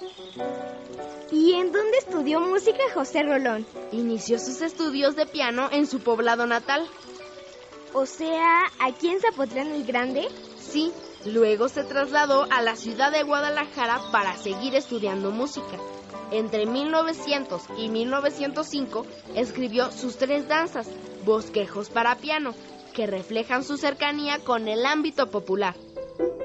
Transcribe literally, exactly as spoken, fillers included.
¿Y en dónde estudió música José Rolón? Inició sus estudios de piano en su poblado natal. O sea, ¿aquí en Zapotlán el Grande? Sí, luego se trasladó a la ciudad de Guadalajara para seguir estudiando música. Entre mil novecientos y mil novecientos cinco escribió sus tres danzas, bosquejos para piano, que reflejan su cercanía con el ámbito popular.